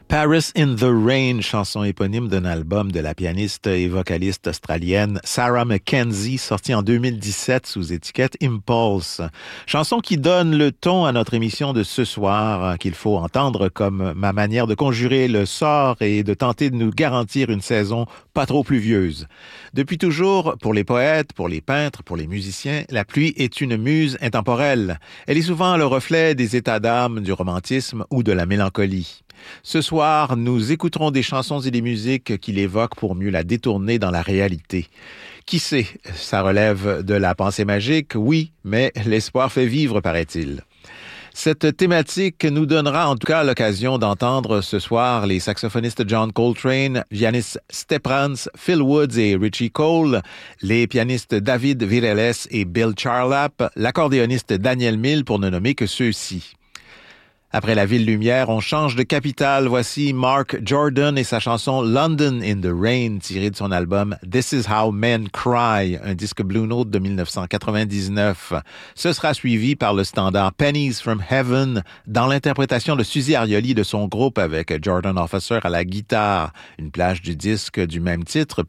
Paris in the Rain, chanson éponyme d'un album de la pianiste et vocaliste australienne Sarah Mackenzie, sorti en 2017 sous étiquette Impulse. Chanson qui donne le ton à notre émission de ce soir, qu'il faut entendre comme ma manière de conjurer le sort et de tenter de nous garantir une saison pas trop pluvieuse. Depuis toujours, pour les poètes, pour les peintres, pour les musiciens, la pluie est une muse intemporelle. Elle est souvent le reflet des états d'âme, du romantisme ou de la mélancolie. Ce soir, nous écouterons des chansons et des musiques qui l'évoquent pour mieux la détourner dans la réalité. Qui sait, ça relève de la pensée magique, oui, mais l'espoir fait vivre, paraît-il. Cette thématique nous donnera en tout cas l'occasion d'entendre ce soir les saxophonistes John Coltrane, Giannis Steprans, Phil Woods et Richie Cole, les pianistes David Vireles et Bill Charlap, l'accordéoniste Daniel Mill pour ne nommer que ceux-ci. Après la ville lumière, on change de capitale. Voici Mark Jordan et sa chanson London in the Rain, tirée de son album This Is How Men Cry, un disque Blue Note de 1999. Ce sera suivi par le standard Pennies from Heaven, dans l'interprétation de Suzy Arioli de son groupe avec Jordan Officer à la guitare. Une plage du disque du même titre